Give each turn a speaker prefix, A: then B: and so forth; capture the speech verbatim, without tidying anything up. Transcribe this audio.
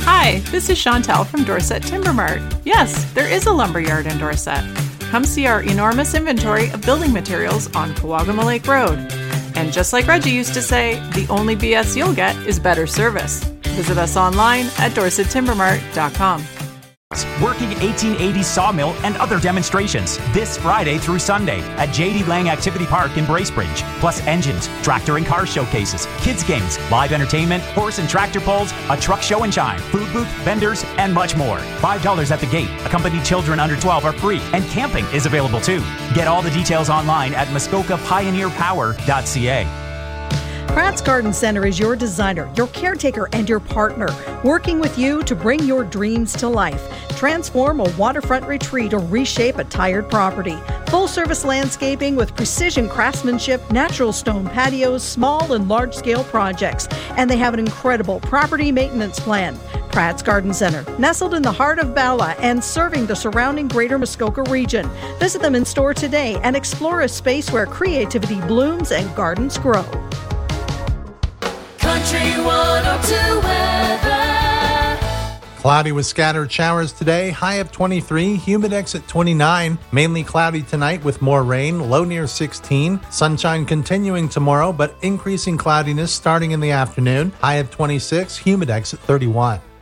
A: Hi, this is Chantel from Dorset Timber Mart. Yes, there is a lumberyard in Dorset. Come see our enormous inventory of building materials on Kawagama Lake Road. And just like Reggie used to say, the only B S you'll get is better service. Visit us online at dorset timber mart dot com.
B: Working eighteen eighties sawmill and other demonstrations this Friday through Sunday at J D Lang Activity Park in Bracebridge. Plus engines, tractor and car showcases, kids games, live entertainment, horse and tractor pulls, a truck show and shine, food booth, vendors, and much more. five dollars at the gate. Accompanied children under twelve are free, and camping is available too. Get all the details online at muskoka pioneer power dot c a.
C: Pratt's Garden Center is your designer, your caretaker, and your partner, working with you to bring your dreams to life. Transform a waterfront retreat or reshape a tired property. Full-service landscaping with precision craftsmanship, natural stone patios, small and large-scale projects. And they have an incredible property maintenance plan. Pratt's Garden Center, nestled in the heart of Bala and serving the surrounding greater Muskoka region. Visit them in store today and explore a space where creativity blooms and gardens grow.
D: Country one oh two weather.
E: Cloudy with scattered showers today, high of twenty-three, humidex at twenty-nine. Mainly cloudy tonight with more rain, low near sixteen. Sunshine continuing tomorrow, but increasing cloudiness starting in the afternoon, high of twenty-six, humidex at thirty-one.